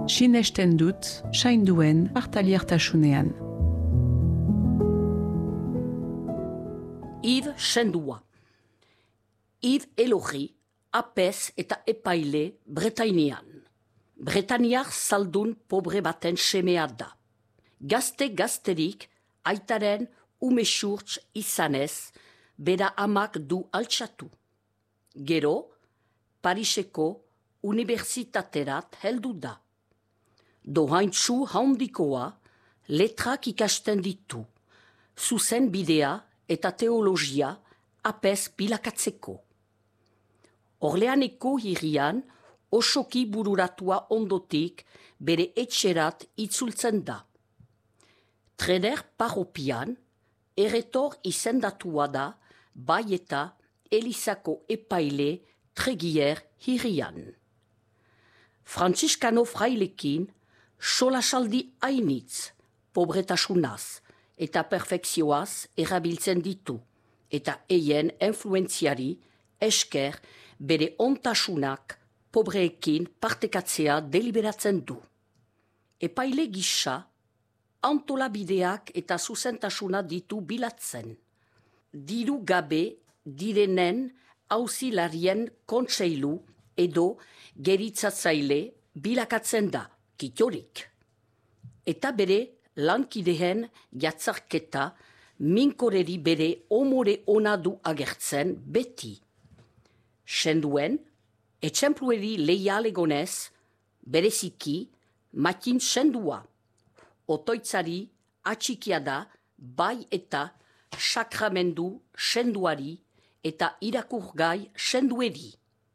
Sinesten dut, sainduen partaliertasunean. Yves Sendua. Yves Elogi, apez eta epaile Bretainian. Bretaniar zaldun pobre baten semea da. Gazterik aitaren umesurtz izanez, bera amak du altxatu. Gero, Pariseko unibertsitaterat heldu da. Dohaintzu handikoa letrak ikasten ditu, zuzen bidea eta teologia apez bilakatzeko. Orleaneko hirian osoki bururatua ondotik bere etxerat itzultzen da. Treder parropian, erretor izendatua da, bai eta Elizako epaile Tregier hirian. Franziskano frailekin solasaldi hainitz, pobretasunaz eta perfekzioaz erabiltzen ditu, eta eien influenziari esker bere ontasunak pobreekin partekatzea deliberatzen du. Epaile gisa, antolabideak eta zuzentasuna ditu bilatzen. Diru gabe direnen auzilarien kontseilu edo geritzatzaile bilakatzen da, kitorik. Eta bere lankideen jatzarketa minkoreri bere omore ona du agertzen beti. Senduen, etxemplueri leialegonez, bereziki Matin Sendua. Otoitzari atxikia da bai eta sakramendu senduari eta irakurgai sendueri.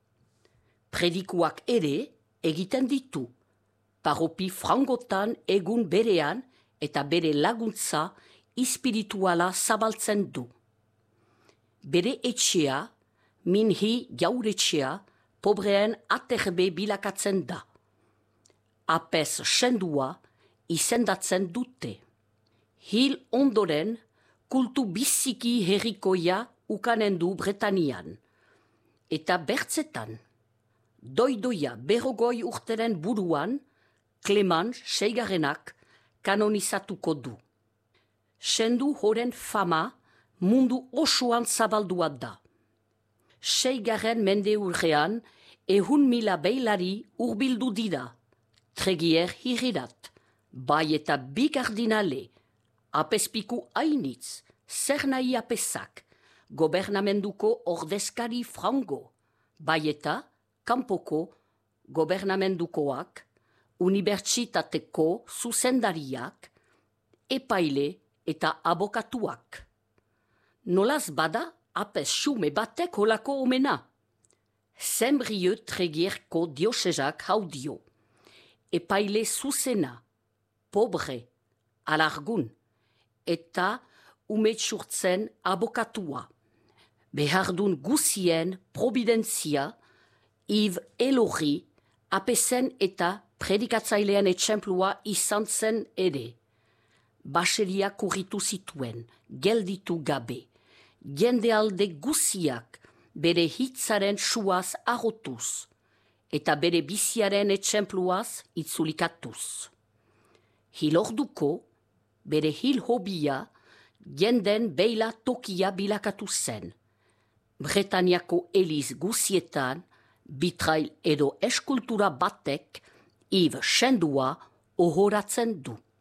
Predikuak ere egiten ditu, paropi frangotan egun berean eta bere laguntza espirituala zabaltzen du. Bere etxea, minhi jauretxea, pobreen aterbe bilakatzen da. Apez Sendua izendatzen dute. Hil ondoren, kultu biziki herrikoia ukanen du Bretanian. Eta bertzetan, doidoia berrogoi urteren buruan, Clement seigarrenak kanonizatuko du. Sendu horen fama mundu osoan zabaldua da. Seigarren mendeurrean 100.000 beilari urbildu dira, Tregier hirirat, bai eta bi kardinale, apezpiku hainitz, zer nahi apezak, gobernamenduko ordezkari frango, bai eta kanpoko gobernamendukoak, unibertsitateko zuzendariak, epaile eta abokatuak. Nolaz bada apez xume batek holako omena. Zembrieu Tregierko diosezak haudio. Epaile zuzena, pobre, alargun, eta umetsurtzen abokatua. Behardun guzien providentzia, Yves Elogi, apezen eta predikatzailean etxemplua izan zen ere. Baseria kurritu zituen, gelditu gabe. Jendealde guziak bere hitzaren suaz arrotuz, eta bere biziaren etxempluaz itzulikatuz. Hilorduko, bere hil hobia, jenden beila tokia bilakatu zen. Bretaniako eliz guzietan, bitrail edo eskultura batek, Yves Sendua ohoratzen du.